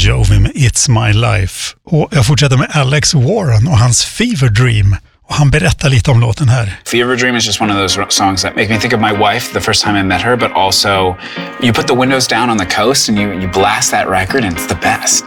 Jovi med It's My Life. Och jag fortsätter med Alex Warren och hans Fever Dream. Och han berättar lite om låten här. Fever Dream is just one of those songs that make me think of my wife the first time I met her, but also you put the windows down on the coast and you blast that record and it's the best.